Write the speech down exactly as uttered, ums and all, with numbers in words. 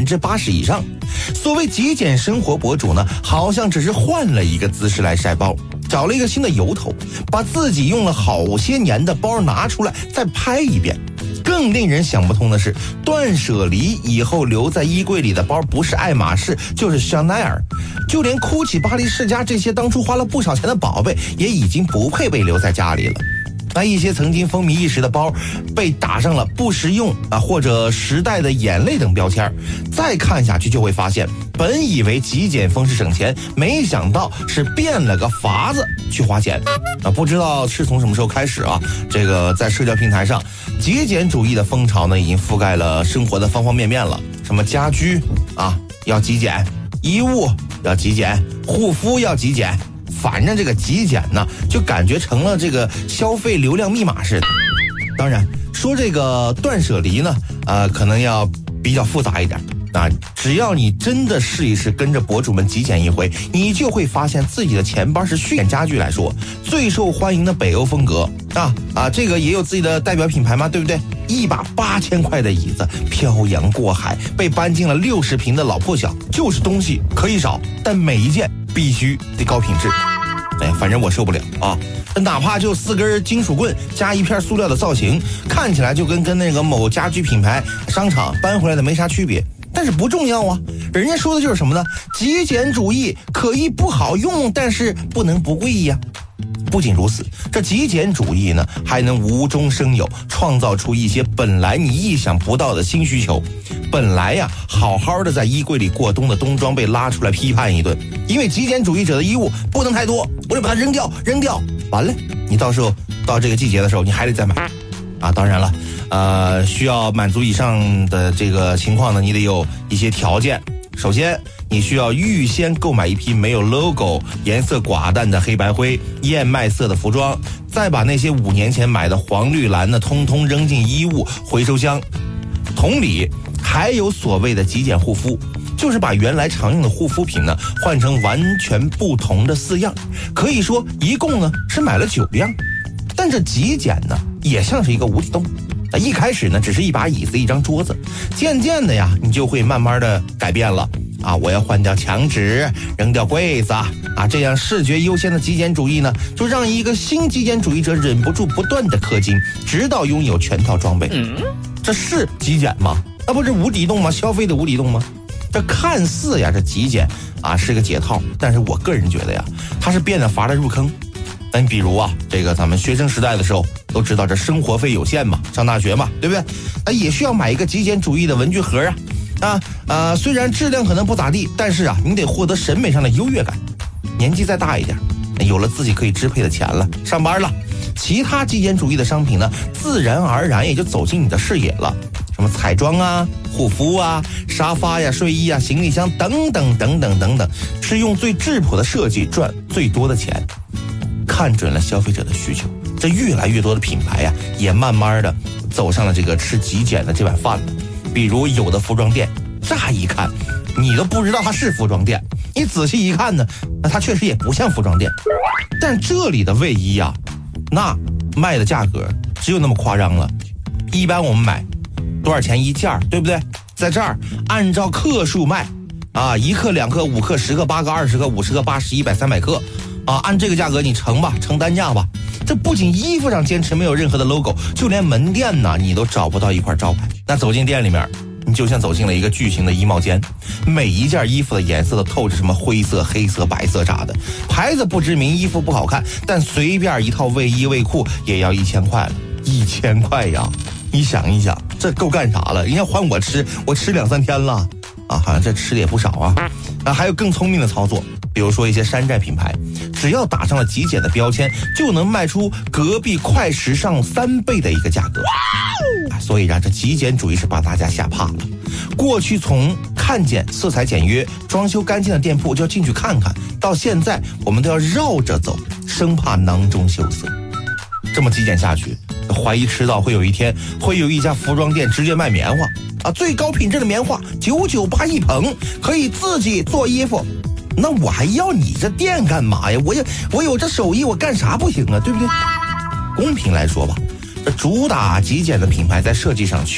之八十以上。所谓极简生活博主呢，好像只是换了一个姿势来晒包，找了一个新的由头，把自己用了好些年的包拿出来再拍一遍。更令人想不通的是，断舍离以后留在衣柜里的包不是爱马仕就是香奈儿，就连GUCCI、巴黎世家这些当初花了不少钱的宝贝也已经不配被留在家里了。那一些曾经风靡一时的包被打上了不实用啊或者时代的眼泪等标签，再看下去就会发现，本以为极简风是省钱，没想到是变了个法子去花钱啊！不知道是从什么时候开始啊，这个在社交平台上，极简主义的风潮呢已经覆盖了生活的方方面面了。什么家居啊要极简，衣物要极简，护肤要极简。反正这个极简呢，就感觉成了这个消费流量密码似的。当然，说这个断舍离呢，呃，可能要比较复杂一点啊。只要你真的试一试，跟着博主们极简一回，你就会发现自己的钱包是虚简家具来说最受欢迎的北欧风格啊啊，这个也有自己的代表品牌嘛，对不对？一把八千块的椅子漂洋过海，被搬进了六十平的老破小，就是东西可以少，但每一件必须得高品质。哎，反正我受不了啊！哪怕就四根金属棍加一片塑料的造型，看起来就跟跟那个某家居品牌商场搬回来的没啥区别。但是不重要啊，人家说的就是什么呢？极简主义可以不好用，但是不能不贵呀。不仅如此，这极简主义呢，还能无中生有，创造出一些本来你意想不到的新需求。本来呀，好好的在衣柜里过冬的冬装被拉出来批判一顿，因为极简主义者的衣物不能太多，我就把它扔掉，扔掉，完了，你到时候到这个季节的时候，你还得再买。啊，当然了，呃，需要满足以上的这个情况呢，你得有一些条件。首先，你需要预先购买一批没有 logo、颜色寡淡的黑白灰、燕麦色的服装，再把那些五年前买的黄绿蓝的通通扔进衣物回收箱。同理，还有所谓的极简护肤，就是把原来常用的护肤品呢换成完全不同的四样，可以说一共呢是买了九样。但这极简呢也像是一个无底洞，一开始呢只是一把椅子一张桌子，渐渐的呀你就会慢慢的改变了啊！我要换掉墙纸，扔掉柜子啊！这样视觉优先的极简主义呢，就让一个新极简主义者忍不住不断的氪金，直到拥有全套装备。嗯，这是极简吗？那不是无底洞吗？消费的无底洞吗？这看似呀这极简啊是个解套，但是我个人觉得呀，它是变得乏的入坑。但比如啊，这个咱们学生时代的时候都知道这生活费有限嘛，上大学嘛，对不对？啊，也需要买一个极简主义的文具盒啊，啊啊，虽然质量可能不咋地，但是啊，你得获得审美上的优越感。年纪再大一点，有了自己可以支配的钱了，上班了，其他极简主义的商品呢，自然而然也就走进你的视野了。什么彩妆啊、护肤啊、沙发呀、睡衣啊、行李箱等等等等等等，是用最质朴的设计赚最多的钱。看准了消费者的需求，这越来越多的品牌呀，也慢慢的走上了这个吃极简的这碗饭了。比如有的服装店，乍一看你都不知道它是服装店，你仔细一看呢，那它确实也不像服装店。但这里的卫衣啊，那卖的价格只有那么夸张了。一般我们买多少钱一件，对不对？在这儿按照克数卖啊，一克、两克、五克、十克、八克、二十克、五十克、八十、一百、三百克。啊，按这个价格你乘吧，乘单价吧。这不仅衣服上坚持没有任何的 logo， 就连门店呢，你都找不到一块招牌。那走进店里面，你就像走进了一个巨型的衣帽间，每一件衣服的颜色都透着什么灰色、黑色、白色啥的，牌子不知名，衣服不好看，但随便一套卫衣卫裤也要一千块了，一千块呀！你想一想，这够干啥了？人家还我吃，我吃两三天了啊，好像这吃的也不少啊。啊，还有更聪明的操作。比如说一些山寨品牌，只要打上了极简的标签，就能卖出隔壁快时尚三倍的一个价格。所以啊，这极简主义是把大家吓怕了。过去从看见色彩简约、装修干净的店铺就要进去看看，到现在我们都要绕着走，生怕囊中羞涩。这么极简下去，怀疑迟早会有一天会有一家服装店直接卖棉花啊，最高品质的棉花九九八一捧，可以自己做衣服。那我还要你这店干嘛呀？我有我有这手艺，我干啥不行啊？对不对？公平来说吧，这主打极简的品牌在设计上